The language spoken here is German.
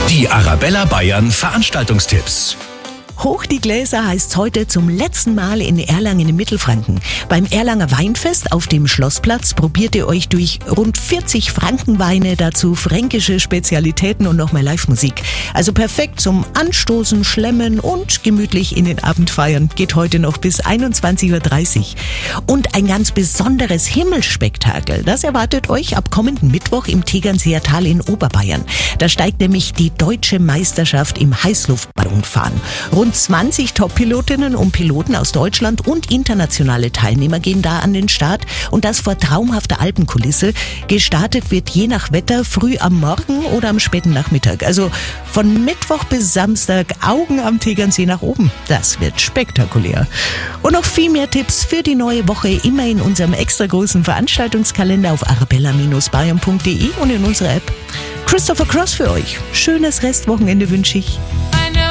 Die Arabella Bayern Veranstaltungstipps. Hoch die Gläser heißt heute zum letzten Mal in Erlangen im Mittelfranken. Beim Erlanger Weinfest auf dem Schlossplatz probiert ihr euch durch rund 40 Frankenweine, dazu fränkische Spezialitäten und nochmal Live-Musik. Also perfekt zum Anstoßen, Schlemmen und gemütlich in den Abend feiern. Geht heute noch bis 21:30 Uhr. Und ein ganz besonderes Himmelsspektakel, das erwartet euch ab kommenden Mittwoch im Tegernseer Tal in Oberbayern. Da steigt nämlich die deutsche Meisterschaft im Heißluftballonfahren. Rund 20 Top-Pilotinnen und Piloten aus Deutschland und internationale Teilnehmer gehen da an den Start und das vor traumhafter Alpenkulisse. Gestartet wird je nach Wetter früh am Morgen oder am späten Nachmittag. Also von Mittwoch bis Samstag Augen am Tegernsee nach oben. Das wird spektakulär. Und noch viel mehr Tipps für die neue Woche immer in unserem extra großen Veranstaltungskalender auf arabella-bayern.de und in unserer App. Christopher Cross für euch. Schönes Restwochenende wünsche ich.